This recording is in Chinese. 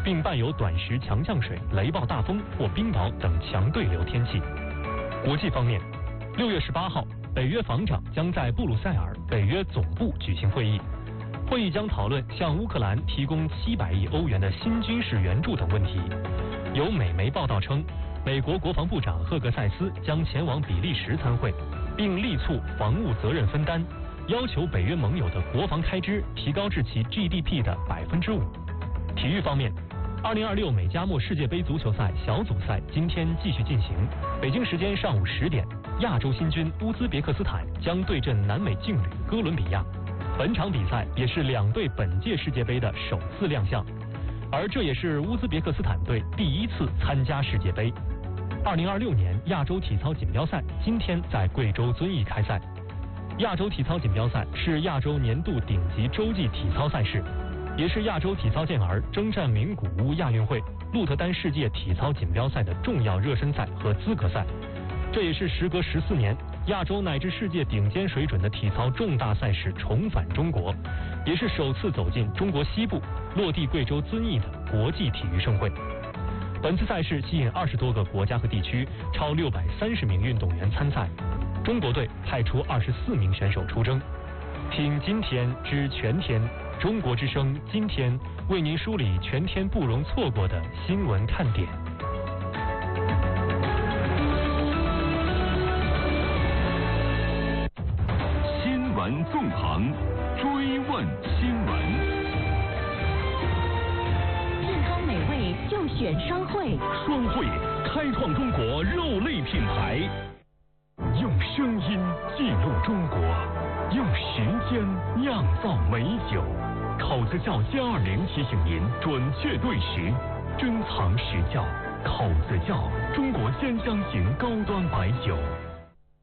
并伴有短时强降水、雷暴大风或冰雹等强对流天气。国际方面，6月18号，北约防长将在布鲁塞尔北约总部举行会议，会议将讨论向乌克兰提供700亿欧元的新军事援助等问题。有美媒报道称，美国国防部长赫格塞斯将前往比利时参会，并力促防务责任分担，要求北约盟友的国防开支提高至其 GDP 的5%。体育方面，2026美加墨世界杯足球赛小组赛今天继续进行，北京时间上午10点，亚洲新军乌兹别克斯坦将对阵南美劲旅哥伦比亚。本场比赛也是两队本届世界杯的首次亮相，而这也是乌兹别克斯坦队第1次参加世界杯。2026年亚洲体操锦标赛今天在贵州遵义开赛。亚洲体操锦标赛是亚洲年度顶级洲际体操赛事，也是亚洲体操健儿征战名古屋亚运会、鹿特丹世界体操锦标赛的重要热身赛和资格赛。这也是时隔14年，亚洲乃至世界顶尖水准的体操重大赛事重返中国，也是首次走进中国西部、落地贵州遵义的国际体育盛会。本次赛事吸引20多个国家和地区，超630名运动员参赛。中国队派出24名选手出征。听今天知全天，中国之声今天为您梳理全天不容错过的新闻看点。 新闻纵横，追问新闻。 美味就选双汇， 双汇开创中国肉类品牌，用声音记录中国，用时间酿造美酒。口子窖720提醒您准确对时，珍藏实窖。口子窖，中国鲜香型高端白酒。